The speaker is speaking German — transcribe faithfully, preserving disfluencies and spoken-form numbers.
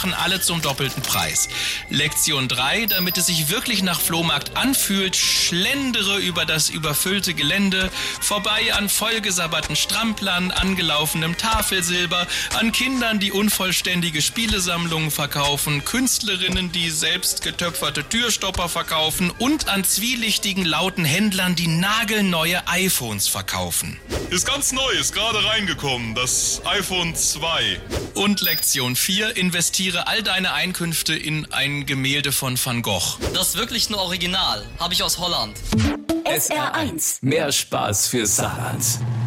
machen alle zum doppelten Preis. Lektion drei, damit es sich wirklich nach Flohmarkt anfühlt, schlendere über das überfüllte Gelände, vorbei an vollgesabberten Stramplern, angelaufenem Tafelsilber, an Kindern, die unvollständige Spielesammlungen verkaufen, Künstlerinnen, die selbst getöpferte Türstopper verkaufen und an zwielichtigen, lauten Händlern, die nagelneue iPhones verkaufen. Ist ganz neu, ist gerade reingekommen, das iPhone zwei. Und Lektion vier, investiere all deine Einkünfte in ein Gemälde von Van Gogh. Das ist wirklich ein Original, habe ich aus Holland. S R eins. Mehr Spaß für Saarland.